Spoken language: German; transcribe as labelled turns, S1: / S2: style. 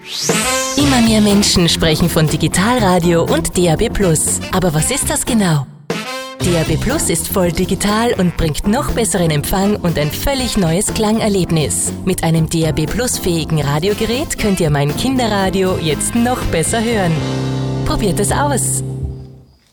S1: Immer mehr Menschen sprechen von Digitalradio und DAB+. Aber was ist das genau? DAB+ ist voll digital und bringt noch besseren Empfang und ein völlig neues Klangerlebnis. Mit einem DAB+ fähigen Radiogerät könnt ihr mein Kinderradio jetzt noch besser hören. Probiert es aus!